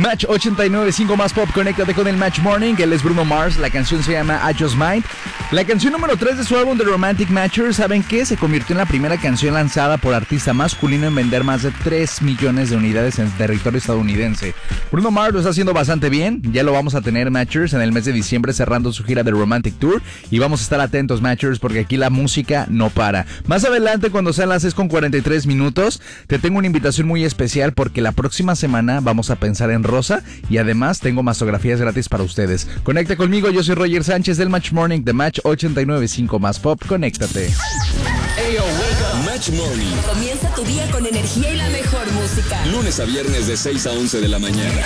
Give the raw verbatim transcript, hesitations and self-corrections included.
Match ochenta y nueve punto cinco más pop, conéctate con el Match Morning. Él es Bruno Mars, la canción se llama I Just Might. La canción número tres de su álbum The Romantic Matcher, ¿saben qué? Se convirtió en la primera canción lanzada por artista masculino en vender más de tres millones de unidades en territorio estadounidense. Bruno Mars lo está haciendo bastante bien, ya lo vamos a tener Matchers en el mes de diciembre cerrando su gira de Romantic Tour y vamos a estar atentos Matchers porque aquí la música no para. Más adelante cuando sean las seis con cuarenta y tres minutos te tengo una invitación muy especial porque la próxima semana vamos a pensar en rosa y además tengo mastografías gratis para ustedes. Conecta conmigo, yo soy Roger Sánchez del Match Morning de Match ochenta y nueve punto cinco más pop, conéctate. Hey, yo, wake up. Match Morning. Comienza tu día con energía y la mejor música. Lunes a viernes de seis a once de la mañana.